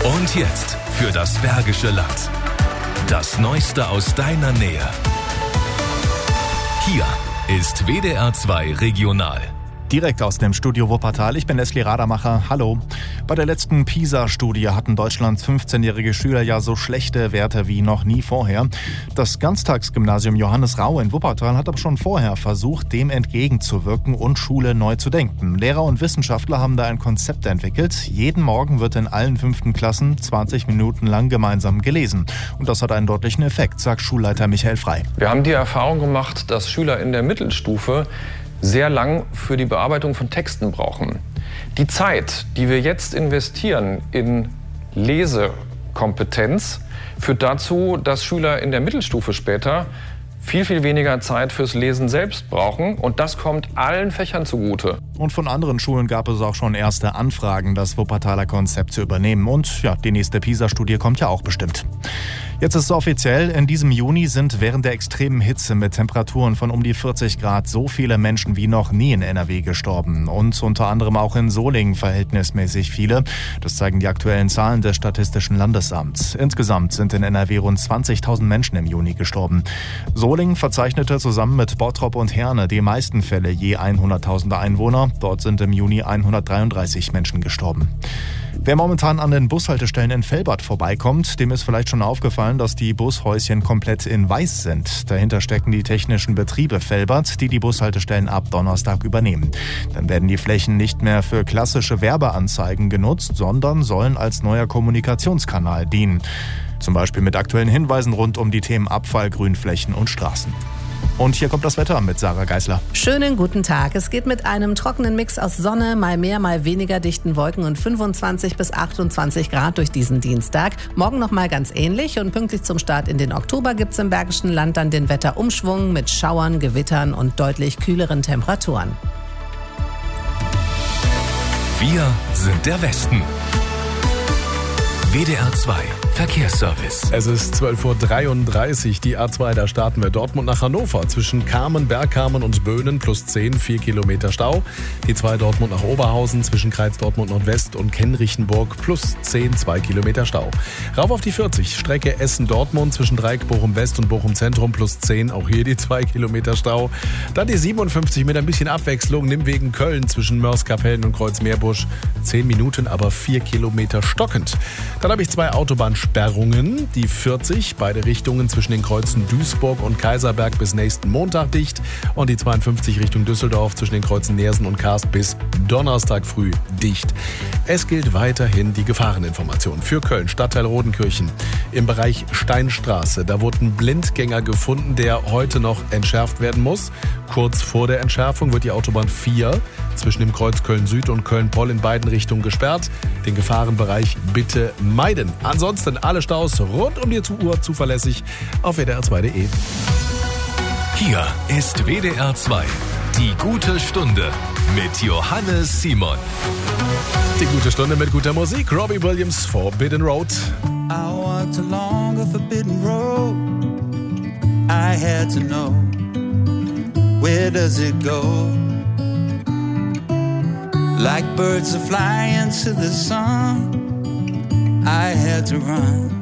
Und jetzt für das Bergische Land. Das Neueste aus deiner Nähe. Hier ist WDR 2 Regional. Direkt aus dem Studio Wuppertal. Ich bin Leslie Radermacher. Hallo. Bei der letzten PISA-Studie hatten Deutschlands 15-jährige Schüler ja so schlechte Werte wie noch nie vorher. Das Ganztagsgymnasium Johannes Rau in Wuppertal hat aber schon vorher versucht, dem entgegenzuwirken und Schule neu zu denken. Lehrer und Wissenschaftler haben da ein Konzept entwickelt. Jeden Morgen wird in allen 5. Klassen 20 Minuten lang gemeinsam gelesen. Und das hat einen deutlichen Effekt, sagt Schulleiter Michael Frei. Wir haben die Erfahrung gemacht, dass Schüler in der Mittelstufe sehr lang für die Bearbeitung von Texten brauchen. Die Zeit, die wir jetzt investieren in Lesekompetenz, führt dazu, dass Schüler in der Mittelstufe später viel weniger Zeit fürs Lesen selbst brauchen. Und das kommt allen Fächern zugute. Und von anderen Schulen gab es auch schon erste Anfragen, das Wuppertaler Konzept zu übernehmen. Und ja, die nächste PISA-Studie kommt ja auch bestimmt. Jetzt ist es offiziell, in diesem Juni sind während der extremen Hitze mit Temperaturen von um die 40 Grad so viele Menschen wie noch nie in NRW gestorben. Und unter anderem auch in Solingen verhältnismäßig viele. Das zeigen die aktuellen Zahlen des Statistischen Landesamts. Insgesamt sind in NRW rund 20.000 Menschen im Juni gestorben. Solingen verzeichnete zusammen mit Bottrop und Herne die meisten Fälle je 100.000 Einwohner. Dort sind im Juni 133 Menschen gestorben. Wer momentan an den Bushaltestellen in Velbert vorbeikommt, dem ist vielleicht schon aufgefallen, dass die Bushäuschen komplett in weiß sind. Dahinter stecken die technischen Betriebe Velbert, die Bushaltestellen ab Donnerstag übernehmen. Dann werden die Flächen nicht mehr für klassische Werbeanzeigen genutzt, sondern sollen als neuer Kommunikationskanal dienen. Zum Beispiel mit aktuellen Hinweisen rund um die Themen Abfall, Grünflächen und Straßen. Und hier kommt das Wetter mit Sarah Geisler. Schönen guten Tag. Es geht mit einem trockenen Mix aus Sonne, mal mehr, mal weniger dichten Wolken und 25 bis 28 Grad durch diesen Dienstag. Morgen noch mal ganz ähnlich und pünktlich zum Start in den Oktober gibt es im Bergischen Land dann den Wetterumschwung mit Schauern, Gewittern und deutlich kühleren Temperaturen. Wir sind der Westen. WDR 2 Verkehrsservice. Es ist 12.33 Uhr, die A2, da starten wir Dortmund nach Hannover. Zwischen Kamen, Bergkamen und Böhnen plus 10, 4 Kilometer Stau. Die 2 Dortmund nach Oberhausen zwischen Kreiz Dortmund Nordwest und Kenrichenburg plus 10, 2 Kilometer Stau. Rauf auf die 40, Strecke Essen-Dortmund zwischen Dreieck Bochum West und Bochum Zentrum plus 10, auch hier die 2 Kilometer Stau. Dann die 57 mit ein bisschen Abwechslung, Nimwegen Köln zwischen Mörs-Kapellen und Kreuzmeerbusch. 10 Minuten, aber 4 Kilometer stockend. Dann habe ich 2 Autobahnsperrungen, die 40, beide Richtungen zwischen den Kreuzen Duisburg und Kaiserberg bis nächsten Montag dicht und die 52 Richtung Düsseldorf zwischen den Kreuzen Neersen und Karst bis Donnerstag früh dicht. Es gilt weiterhin die Gefahreninformation für Köln, Stadtteil Rodenkirchen. Im Bereich Steinstraße, da wurde ein Blindgänger gefunden, der heute noch entschärft werden muss. Kurz vor der Entschärfung wird die Autobahn 4 zwischen dem Kreuz Köln-Süd und Köln-Poll in beiden Richtungen gesperrt. Den Gefahrenbereich bitte meiden. Ansonsten alle Staus rund um die Uhr zuverlässig auf wdr2.de. Hier ist WDR 2, die gute Stunde mit Johannes Simon. Die gute Stunde mit guter Musik. Robbie Williams, Forbidden Road. I walked along a forbidden road. I had to know, where does it go? Like birds are flying to the sun, I had to run.